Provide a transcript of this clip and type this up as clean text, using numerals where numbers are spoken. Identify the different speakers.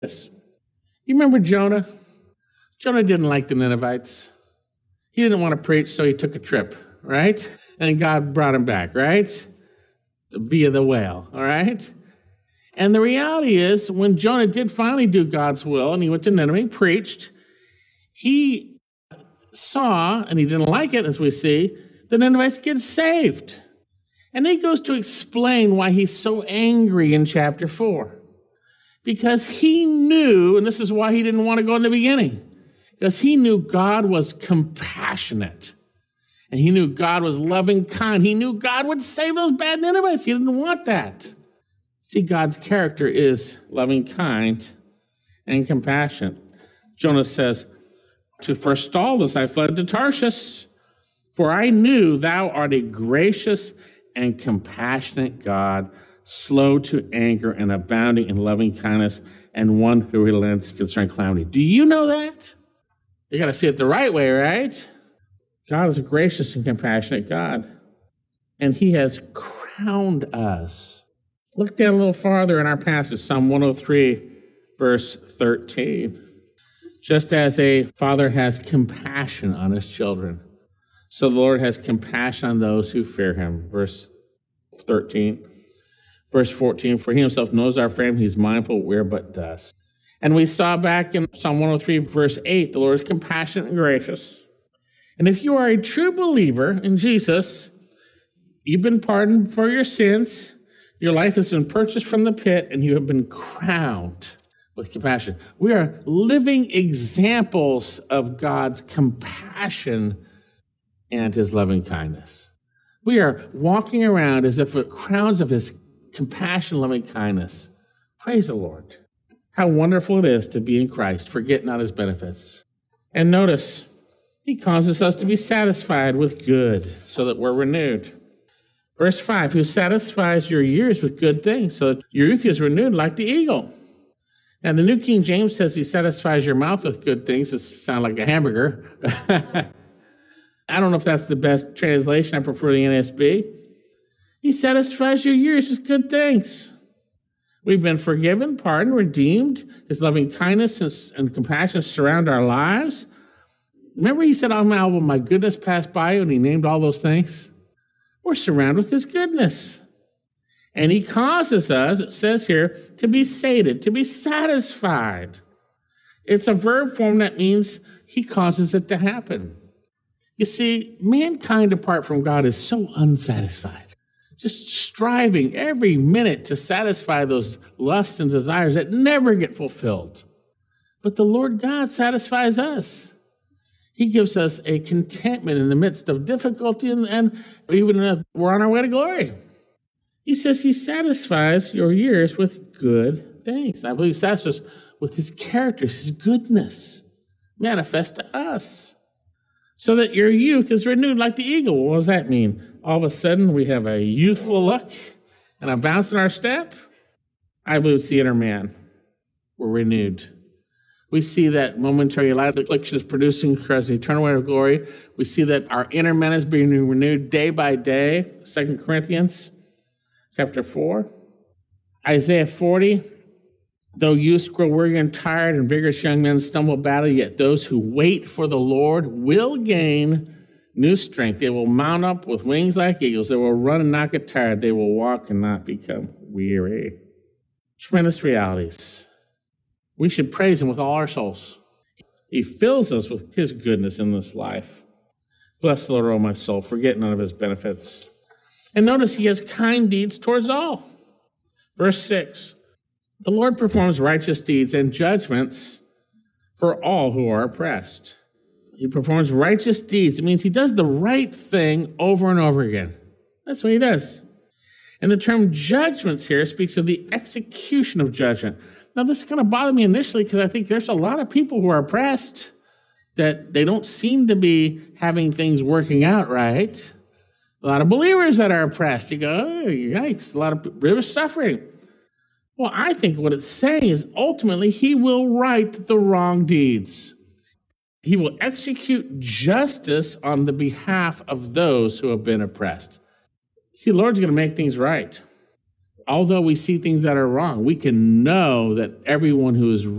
Speaker 1: Yes. You remember Jonah? Jonah didn't like the Ninevites. He didn't want to preach, so he took a trip, right? And God brought him back, right? Via the whale, all right? And the reality is, when Jonah did finally do God's will, and he went to Nineveh, preached, he saw, and he didn't like it, as we see, the Ninevites get saved. And he goes to explain why he's so angry in chapter 4. Because he knew, and this is why he didn't want to go in the beginning, because he knew God was compassionate. And he knew God was loving kind. He knew God would save those bad Ninevites. He didn't want that. See, God's character is loving kind and compassionate. Jonah says, to forestall this, I fled to Tarshish, for I knew thou art a gracious and compassionate God, slow to anger and abounding in loving kindness, and one who relents concerning calamity. Do you know that? You got to see it the right way, right? God is a gracious and compassionate God, and he has crowned us. Look down a little farther in our passage, Psalm 103, verse 13. Just as a father has compassion on his children, so the Lord has compassion on those who fear him. Verse 13. Verse 14, for he himself knows our frame, he's mindful we're but dust. And we saw back in Psalm 103, verse 8, the Lord is compassionate and gracious. And if you are a true believer in Jesus, you've been pardoned for your sins, your life has been purchased from the pit, and you have been crowned with compassion. We are living examples of God's compassion and his loving kindness. We are walking around as if we're crowns of his compassion, loving kindness. Praise the Lord. How wonderful it is to be in Christ, forget not his benefits. And notice, he causes us to be satisfied with good so that we're renewed. Verse 5, who satisfies your years with good things so that your youth is renewed like the eagle. Now, the New King James says he satisfies your mouth with good things. It sounds like a hamburger. I don't know if that's the best translation. I prefer the NSB. He satisfies your years with good things. We've been forgiven, pardoned, redeemed. His loving kindness and compassion surround our lives. Remember he said on my album, my goodness passed by you, and he named all those things? We're surrounded with his goodness. And he causes us, it says here, to be sated, to be satisfied. It's a verb form that means he causes it to happen. You see, mankind apart from God is so unsatisfied. Just striving every minute to satisfy those lusts and desires that never get fulfilled. But the Lord God satisfies us. He gives us a contentment in the midst of difficulty and even we're on our way to glory. He says he satisfies your years with good things. I believe he satisfies us with his character, his goodness, manifest to us. So that your youth is renewed like the eagle. What does that mean? All of a sudden, we have a youthful look and a bounce in our step. I believe it's the inner man. We're renewed. We see that momentary light affliction is producing as an eternal way of glory. We see that our inner man is being renewed day by day. 2 Corinthians chapter 4. Isaiah 40. Though youths grow weary and tired, and vigorous young men stumble badly, yet those who wait for the Lord will gain new strength. They will mount up with wings like eagles. They will run and not get tired. They will walk and not become weary. Tremendous realities. We should praise him with all our souls. He fills us with his goodness in this life. Bless the Lord, O my soul. Forget none of his benefits. And notice he has kind deeds towards all. Verse 6. The Lord performs righteous deeds and judgments for all who are oppressed. He performs righteous deeds. It means he does the right thing over and over again. That's what he does. And the term judgments here speaks of the execution of judgment. Now, this is going to bother me initially because I think there's a lot of people who are oppressed that they don't seem to be having things working out right. A lot of believers that are oppressed. You go, oh, yikes, a lot of people suffering. Well, I think what it's saying is ultimately he will right the wrong deeds. He will execute justice on the behalf of those who have been oppressed. See, the Lord's going to make things right. Although we see things that are wrong, we can know that everyone who is